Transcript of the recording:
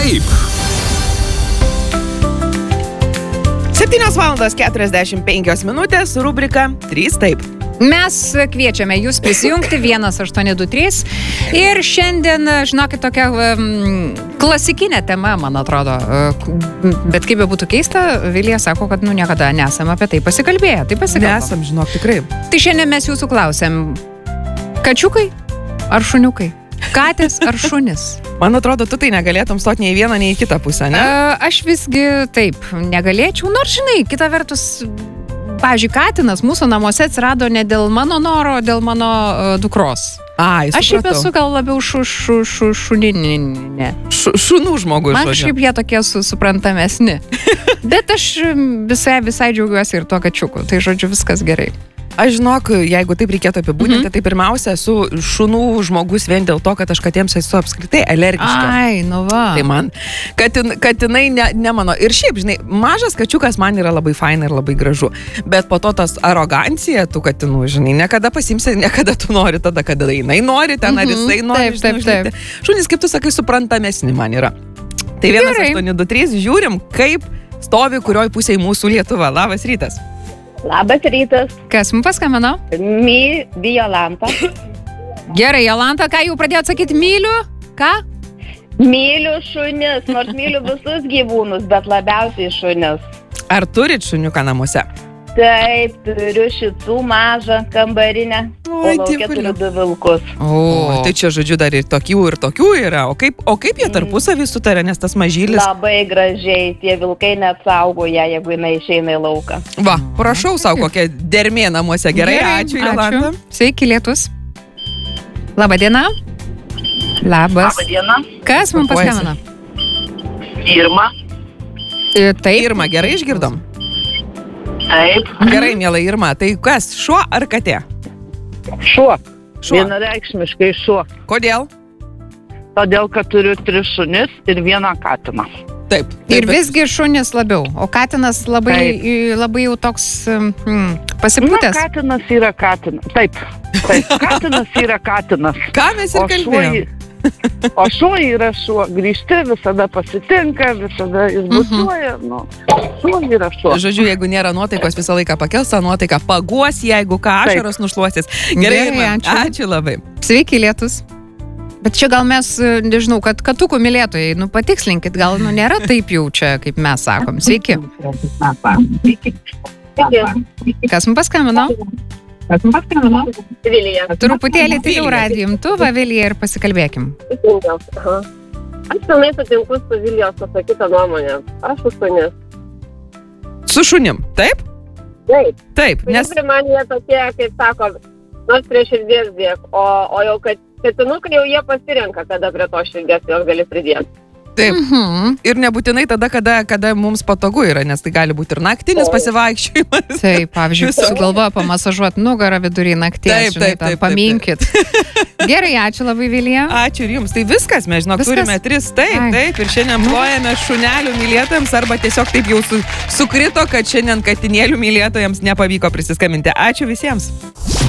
taip. 7:45 rubrika 3 taip. Mes kviečiame jūs prisijungti 1823 ir šiandien, žinokit, tokia klasikinė tema, man atrodo, bet kaip be būtų keista, Vilija sako, kad niekada nesam apie tai pasikalbėję. Tai pasikalbam. Nesam, žinok, tikrai. Tai šiandien mes jūsų klausėm, kačiukai ar šuniukai? Katės ar šunis? Man atrodo, tu tai negalėtum stoti nei į vieną, nei į kitą pusę, ne? Aš visgi taip negalėčiau, nors žinai, kita vertus, pavyzdžiui, katinas mūsų namuose atsirado ne dėl mano noro, o dėl mano dukros. Ai, supratau. Aš šiaip esu gal labiau šuninė. Šunų žmogus, Man žodžiu. šiaip jie tokie suprantamesni. Bet aš visai džiaugiuosi ir tuo kačiuku. Tai žodžiu, viskas gerai. Aš žinok, jeigu taip reikėtų apibūdinti, tai pirmiausia, esu šunų žmogus vien dėl to, kad aš katėms esu apskritai alergiška. Ai, nu va. Tai man, katinai ne mano. Ir šiaip, žinai, mažas kačiukas man yra labai faina ir labai gražu. Bet po to tas arogancija tų katinų, žinai, niekada pasimsi, niekada tu nori tada, kada jinai nori, ten ar jisai nori. Taip. Šunys, kaip tu sakai, suprantamesni man yra. Tai 1823, žiūrim, kaip stovi kurioj pusėje mūsų Lietuva. Labas rytas. Labas rytas. Kas mums paskambino? Jolanta. Gerai, Jolanta, ką jau pradėjot sakyti, myliu? Ką? Myliu šunis, nors myliu visus gyvūnus, bet labiausiai šunis. Ar turit šuniuką namuose? Taip, turiu šitų mažą kambarinę. Oi, O lauke dievuliau. turiu 2 vilkus. O, tai čia, žodžiu, dar ir tokių yra. O kaip jie tarpusavį sutarė, nes tas mažylis... Labai gražiai, tie vilkai net saugo ją, jeigu jinai išeina į lauką. Va, prašau savo kokią dermė namuose. Gerai, ačiū, Jolanta. Sveiki, lietus. Labą dieną. Labas. Diena. Kas mums paskambino? Irma. Taip. Irma, gerai išgirdom? Taip. Gerai, miela Irma, tai kas, šuo ar katė? Šuo. Šuo. Vienareikšmiškai šuo. Kodėl? Todėl, kad turiu 3 šunis ir 1 katiną. Taip. Ir visgi šunis labiau, o katinas labai jau toks pasipūtęs. Katinas yra katinas. Taip. Katinas yra katinas. Ką mes ir kalbėjom? O šuo yra šuo. Grįžti, visada pasitinka, visada jis bučiuoja. Šuo yra šuo. Žodžiu, jeigu nėra nuotaikos, visą laiką pakels tą nuotaiką, paguos, jeigu ką, ašaros nušluosis. Gerai, Irma, ačiū labai. Sveiki, lietus. Bet čia gal mes, nežinau, kad katukų mylėtojai, patikslinkit, gal nėra taip jau čia, kaip mes sakom. Sveiki. Kas mums paskambino? Vilija. Truputėlį tyliau radijo imtuvą, Vilija, ir pasikalbėkim. Aš pilnai sutinku su Vilijos pasakytą nuomonę. Aš su šunis. Su šunim, taip? Taip. Taip, nes... Man jie tokie, kaip sako, nors prie širdies dėk, o jau katinukai jau jie pasirenka, kada prie to širdies jos gali pridėti. Taip. Ir nebūtinai tada, kada mums patogu yra, nes tai gali būti ir naktinis pasivaikščiojimas. Taip, pavyzdžiui, sugalvoja pamasažuoti nugarą vidury nakties, Taip. Paminkit. Gerai, ačiū labai, Vilija. Ačiū ir jums. Tai viskas, mes žinok, Viskas? turime 3 taip. Ir šiandien plojame šunelių mylėtojams arba tiesiog taip jau sukrito, kad šiandien katinėlių mylėtojams nepavyko prisiskambinti. Ačiū visiems.